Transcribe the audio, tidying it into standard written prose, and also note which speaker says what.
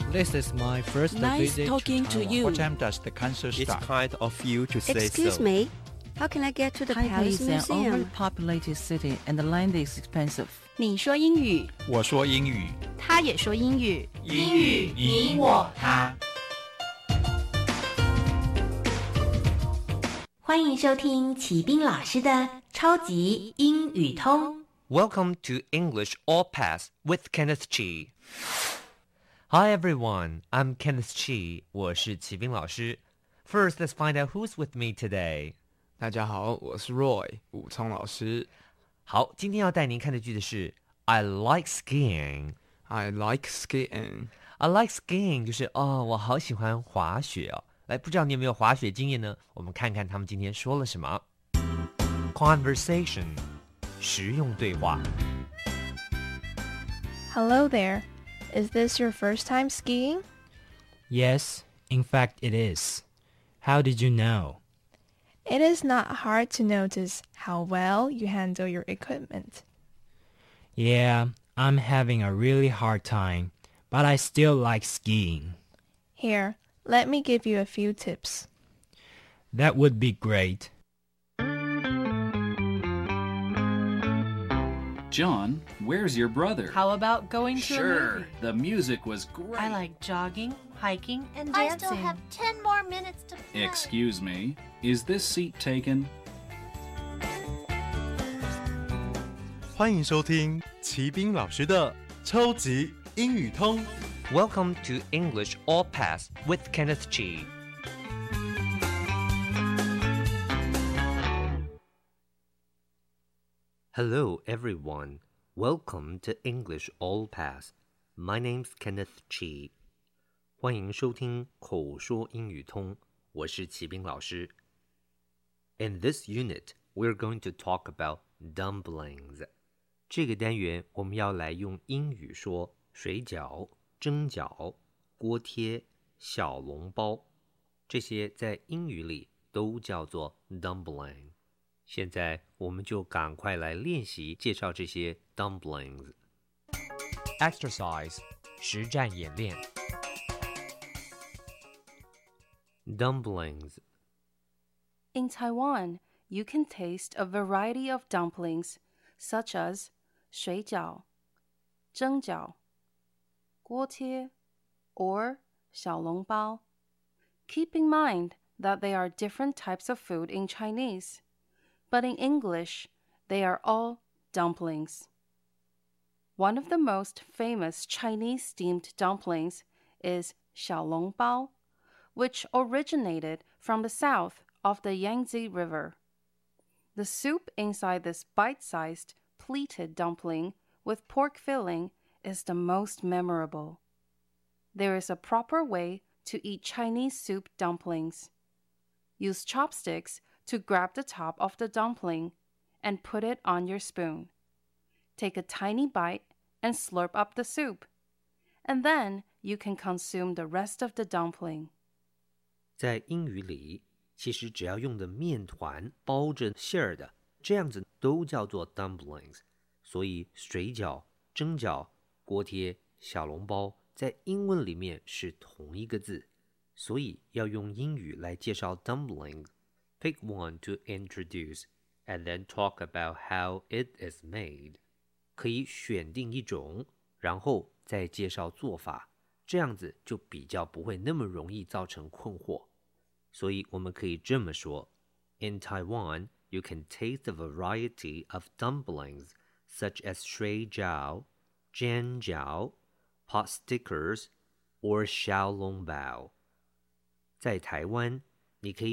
Speaker 1: This is my first
Speaker 2: Nice
Speaker 1: visit
Speaker 2: talking to
Speaker 1: Taiwan.
Speaker 2: you.
Speaker 3: What time does the concert
Speaker 4: It's
Speaker 3: start?
Speaker 4: kind of you to say
Speaker 5: Excuse
Speaker 4: so.
Speaker 5: me, how can I get to the
Speaker 2: Taipei
Speaker 5: Palace
Speaker 2: is an
Speaker 5: Museum?
Speaker 2: overpopulated city and the land is expensive.
Speaker 6: 你说英语，
Speaker 3: 我说英语，
Speaker 6: 他也说英语，
Speaker 3: 英语你我他。
Speaker 6: 欢迎收听齐斌老师的超级英语通。
Speaker 7: Welcome to English All Pass with Kenneth Chi. Hi everyone, I'm Kenneth Chi. 我是齐斌老师。First, let's find out who's with me today.
Speaker 8: 大家好，我是 Roy 武聪老师。
Speaker 7: 好，今天要带您看的句子是 I like skiing.
Speaker 8: I like skiing.
Speaker 7: I like skiing 就是我好喜欢滑雪哦。来，不知道你有没有滑雪经验呢？我们看看他们今天说了什么。Conversation 实用对话。
Speaker 9: Hello there. Is this your first time skiing?
Speaker 1: Yes, in fact it is. How did you know?
Speaker 9: It is not hard to notice how well you handle your equipment.
Speaker 1: Yeah, I'm having a really hard time, but I still like skiing.
Speaker 9: Here, let me give you a few tips.
Speaker 1: That would be great.
Speaker 10: John, where's your brother?
Speaker 6: How about going to a
Speaker 10: Sure,
Speaker 6: movie?
Speaker 10: the music was great.
Speaker 6: I like jogging, hiking, and
Speaker 11: I
Speaker 6: dancing.
Speaker 11: still have 10 more minutes to play.
Speaker 10: Excuse me, is this seat taken?
Speaker 4: 欢迎收听齐斌老师的超级英语通。
Speaker 7: Welcome to English All Pass with Kenneth Chi. Hello everyone. Welcome to English All Pass. My name's Kenneth Chi. 欢迎收听口说英语通，我是齐斌老师。In this unit, we're going to talk about dumplings. 这个单元我们要来用英语说水饺、蒸饺、锅贴、小笼包，这些在英语里都叫做 dumpling。现在我们就赶快来练习介绍这些 dumplings。Exercise 实战演练。Dumplings.
Speaker 6: In Taiwan, you can taste a variety of dumplings, such as 水饺、蒸饺、锅贴 or 小笼包. Keep in mind that they are different types of food in Chinese, but in English, they are all dumplings. One of the most famous Chinese steamed dumplings is 小笼包, which originated from the south of the Yangtze River. The soup inside this bite-sized, pleated dumpling with pork filling is the most memorable. There is a proper way to eat Chinese soup dumplings. Use chopsticks to grab the top of the dumpling and put it on your spoon. Take a tiny bite and slurp up the soup. And then you can consume the rest of the dumpling.
Speaker 7: 在英语里，其实只要用的面团包着馅儿的，这样子都叫做 dumplings。所以水饺、蒸饺、锅贴、小笼包在英文里面是同一个字，所以要用英语来介绍 dumplings。Pick one to introduce, and then talk about how it is made. 可以选定一种，然后再介绍做法，这样子就比较不会那么容易造成困惑。所以我们可以这么说 ：In Taiwan, you can taste a variety of dumplings, such as 水饺、煎饺、pot stickers, or 小笼包。在台湾，你可以